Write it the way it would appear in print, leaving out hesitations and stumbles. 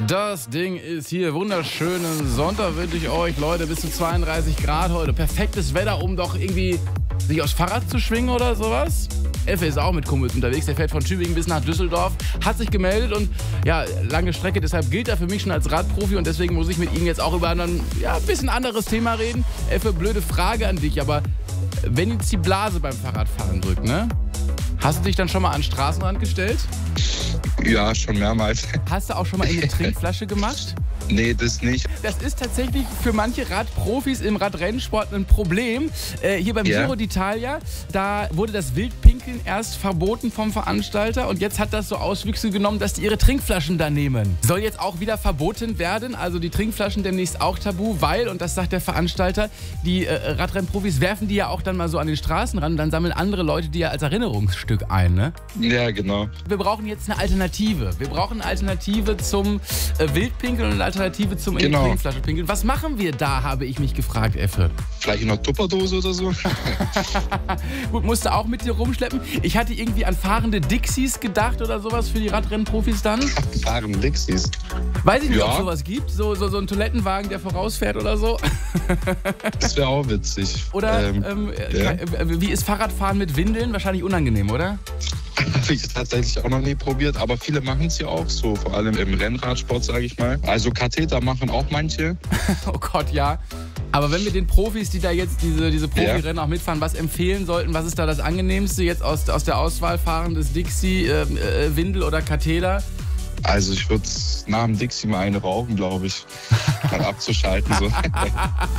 Das Ding ist hier. Wunderschönen Sonntag wünsche ich euch, Leute. Bis zu 32 Grad heute. Perfektes Wetter, um doch irgendwie sich aufs Fahrrad zu schwingen oder sowas. Effe ist auch mit Kumpels unterwegs. Der fährt von Tübingen bis nach Düsseldorf. Hat sich gemeldet und ja, lange Strecke. Deshalb gilt er für mich schon als Radprofi und deswegen muss ich mit ihm jetzt auch über ein bisschen anderes Thema reden. Effe, blöde Frage an dich, aber wenn jetzt die Blase beim Fahrradfahren drückt, ne? Hast du dich dann schon mal an den Straßenrand gestellt? Ja, schon mehrmals. Hast du auch schon mal in eine Trinkflasche gemacht? Nee, das nicht. Das ist tatsächlich für manche Radprofis im Radrennsport ein Problem. Hier beim Giro d'Italia, da wurde das Wildpinkeln erst verboten vom Veranstalter und jetzt hat das so Auswüchse genommen, dass die ihre Trinkflaschen da nehmen. Soll jetzt auch wieder verboten werden, also die Trinkflaschen demnächst auch tabu, weil, und das sagt der Veranstalter, die Radrennprofis werfen die ja auch dann mal so an den Straßenrand und dann sammeln andere Leute die ja als Erinnerungsstück ein, ne? Ja, genau. Wir brauchen jetzt eine Alternative. Wir brauchen eine Alternative zum Wildpinkeln und eine Alternative zum in die Trinkflasche pinkeln. Was machen wir da, habe ich mich gefragt, Effe. Vielleicht in einer Tupperdose oder so? Gut, musst du auch mit dir rumschleppen. Ich hatte irgendwie an fahrende Dixies gedacht oder sowas für die Radrennprofis dann. Fahrende Dixies? Weiß ich nicht, ob es sowas gibt. So ein Toilettenwagen, der vorausfährt oder so. Das wäre auch witzig. Oder wie ist Fahrradfahren mit Windeln? Wahrscheinlich unangenehm, oder? Habe ich tatsächlich auch noch nie probiert, aber viele machen es ja auch so, vor allem im Rennradsport, sage ich mal. Also Katheter machen auch manche. Oh Gott, ja. Aber wenn wir den Profis, die da jetzt diese Profirennen auch mitfahren, was empfehlen sollten, was ist da das Angenehmste jetzt aus der Auswahl fahrendes Dixie, Windel oder Katheter? Also ich würde nach dem Dixie mal eine rauchen, glaube ich. Mal abzuschalten. So.